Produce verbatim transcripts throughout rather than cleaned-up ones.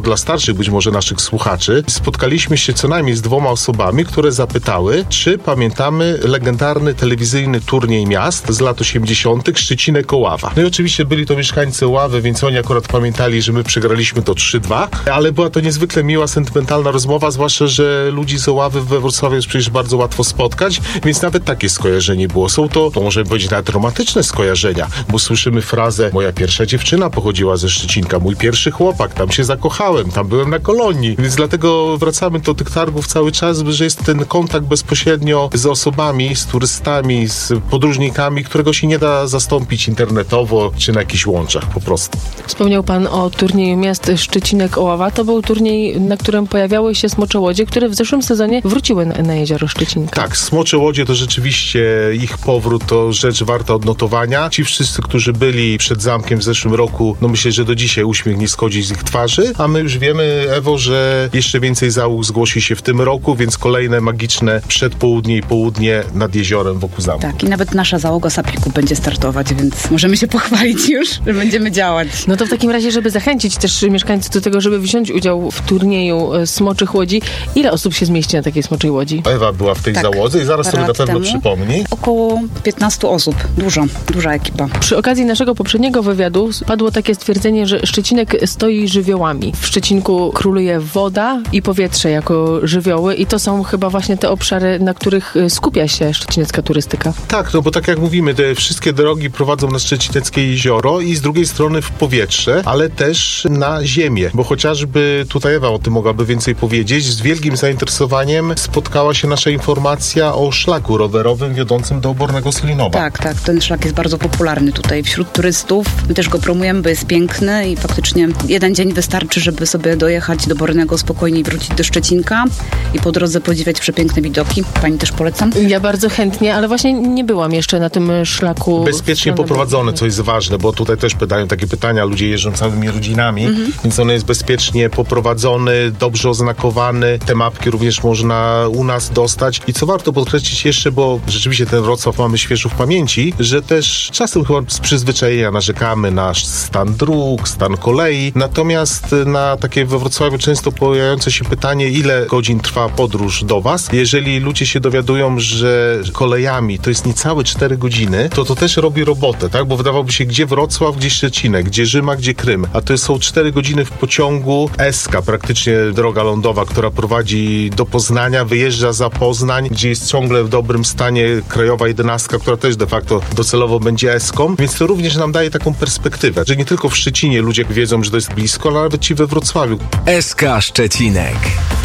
dla starszych być może naszych słuchaczy, spotkaliśmy się co najmniej z dwoma osobami, które zapytały, czy pamiętamy legendarny telewizyjny turniej miast z lat osiemdziesiątych Szczecinek Oława. No i oczywiście byli to mieszkańcy Oławy, więc oni akurat pamiętali, że my przegraliśmy to trzy dwa, ale była to niezwykle miła, sentymentalna rozmowa, zwłaszcza, że ludzi z Oławy we Wrocławiu jest przecież bardzo łatwo spotkać, więc nawet takie skojarzenie było. Są to, to możemy powiedzieć, nawet romantyczne skojarzenia, bo słyszymy frazę: moja pierwsza dziewczyna pochodziła ze Szczecinka, mój pierwszy chłopak, tam się zakochałem, tam byłem na kolonii, więc dlatego wracamy do tych targów cały czas, że jest ten kontakt bezpośrednio z osobami, z turystami, z podróżnikami, którego się nie da zastąpić internetowo, czy na jakichś łączach po prostu. Wspomniał pan o turnieju miast Szczecinek Oława. To był turniej, na którym pojawiały się smocze łodzie, które w zeszłym sezonie wróciły na, na jezioro Szczecinka. Tak, smocze łodzie to rzeczywiście ich powrót to rzecz warta odnotowania. Ci wszyscy, którzy byli przed zamkiem w zeszłym roku, no myślę, że do dzisiaj uśmiech nie schodzi z ich twarzy, a my już wiemy, Ewo, że jeszcze więcej załóg zgłosi się w tym roku, więc kolejne magiczne przedpołudnie i południe nad jeziorem wokół zamku. Tak, i nawet nasza załoga Sapiku będzie startować, więc możemy się pochwalić już, że będziemy działać. No to w takim razie, żeby zachęcić też mieszkańców do tego, żeby wziąć udział w turnieju smoczych łodzi, ile osób się zmieści na takiej smoczej łodzi? Ewa była w tej tak, załodze i zaraz sobie na pewno temu. przypomni. Około piętnastu osób. Dużo, duża ekipa. Przy okazji naszego poprzedniego wywiadu padło takie stwierdzenie, że Szczecinek stoi żywiołami. W Szczecinku króluje woda i powietrze jako żywioły i to są chyba właśnie te obszary, na których skupia się szczecinecka turystyka. Tak, no bo tak jak mówimy, te wszystkie drogi prowadzą na Szczecineckie jezioro i z drugiej strony w powietrze, ale też na ziemię, bo chociażby tutaj Ewa o tym mogłaby więcej powiedzieć, z wielkim zainteresowaniem spotkała się nasza informacja o szlaku rowerowym wiodącym do Obornego Slinowa. Tak, tak, ten szlak jest bardzo popularny tutaj wśród turystów. My też go promujemy, bo jest piękny i faktycznie jeden dzień wystarczy, żeby sobie dojechać do Bornego spokojnie i wrócić do Szczecinka i po drodze podziwiać przepiękne widoki. Pani też polecam? Ja bardzo chętnie, ale właśnie nie byłam jeszcze na tym szlaku. Bezpiecznie poprowadzony, co jest ważne, bo tutaj też pytają takie pytania, ludzie jeżdżą całymi rodzinami, mhm. więc on jest bezpiecznie poprowadzony, dobrze oznakowany. Te mapki również można u nas dostać. I co warto podkreślić jeszcze, bo rzeczywiście ten Wrocław mamy świeżo w pamięci, że też czasem chyba z przyzwyczajenia narzekamy na stan dróg, stan kolei. Natomiast na takie we Wrocławiu często pojawiające się pytanie, ile godzin trwa podróż do was. Jeżeli ludzie się dowiadują, że kolejami to jest niecałe cztery godziny, to to też robi robotę, tak? Bo wydawałoby się, gdzie Wrocław, gdzie Szczecinek, gdzie Rzyma, gdzie Krym. A to są cztery godziny w pociągu Eska, praktycznie droga lądowa, która prowadzi do Poznania, wyjeżdża za Poznań, gdzie jest ciągle w dobrym stanie krajowa jedenastka, która też de facto docelowo będzie Eską, więc to również nam daje taką perspektywę, że nie tylko w Szczecinie ludzie wiedzą, że to jest blisko, ale nawet ci we Wrocławiu. S K Szczecinek.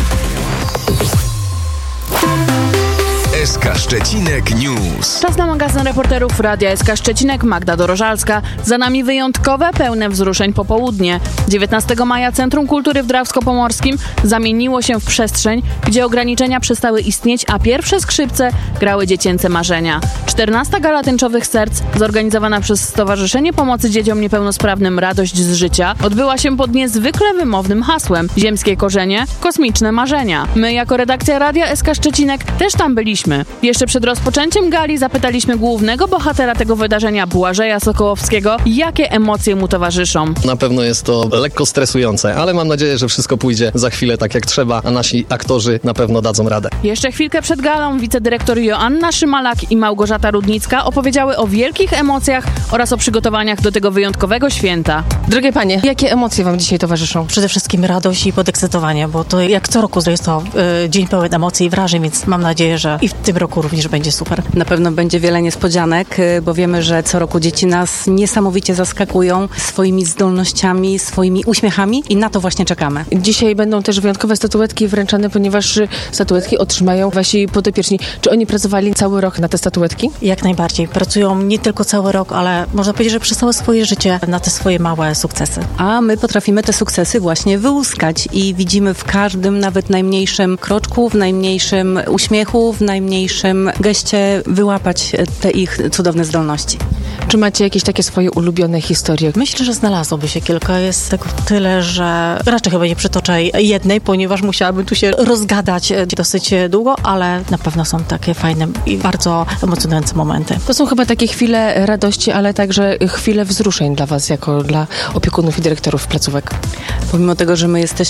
S K Szczecinek News. Czas na magazyn reporterów Radia S K Szczecinek, Magda Dorożalska. Za nami wyjątkowe, pełne wzruszeń popołudnie. dziewiętnastego maja Centrum Kultury w Drawsko-Pomorskim zamieniło się w przestrzeń, gdzie ograniczenia przestały istnieć, a pierwsze skrzypce grały dziecięce marzenia. czternasta Gala Tęczowych Serc, zorganizowana przez Stowarzyszenie Pomocy Dzieciom Niepełnosprawnym Radość z Życia, odbyła się pod niezwykle wymownym hasłem: ziemskie korzenie, kosmiczne marzenia. My jako redakcja Radia S K Szczecinek też tam byliśmy. Jeszcze przed rozpoczęciem gali zapytaliśmy głównego bohatera tego wydarzenia, Błażeja Sokołowskiego, jakie emocje mu towarzyszą. Na pewno jest to lekko stresujące, ale mam nadzieję, że wszystko pójdzie za chwilę tak jak trzeba, a nasi aktorzy na pewno dadzą radę. Jeszcze chwilkę przed galą wicedyrektor Joanna Szymalak i Małgorzata Rudnicka opowiedziały o wielkich emocjach oraz o przygotowaniach do tego wyjątkowego święta. Drogie panie, jakie emocje wam dzisiaj towarzyszą? Przede wszystkim radość i podekscytowanie, bo to jak co roku jest to y, dzień pełen emocji i wrażeń, więc mam nadzieję, że i w tym roku również będzie super. Na pewno będzie wiele niespodzianek, bo wiemy, że co roku dzieci nas niesamowicie zaskakują swoimi zdolnościami, swoimi uśmiechami i na to właśnie czekamy. Dzisiaj będą też wyjątkowe statuetki wręczane, ponieważ statuetki otrzymają wasi podopieczni. Czy oni pracowali cały rok na te statuetki? Jak najbardziej. Pracują nie tylko cały rok, ale można powiedzieć, że przez całe swoje życie na te swoje małe sukcesy. A my potrafimy te sukcesy właśnie wyłuskać i widzimy w każdym, nawet najmniejszym kroczku, w najmniejszym uśmiechu, w najmniejszym geście wyłapać te ich cudowne zdolności. Czy macie jakieś takie swoje ulubione historie? Myślę, że znalazłoby się kilka. Jest tego tyle, że raczej chyba nie przytoczę jednej, ponieważ musiałabym tu się rozgadać dosyć długo, ale na pewno są takie fajne i bardzo emocjonujące momenty. To są chyba takie chwile radości, ale także chwile wzruszeń dla was, jako dla opiekunów i dyrektorów placówek. Pomimo tego, że my jesteśmy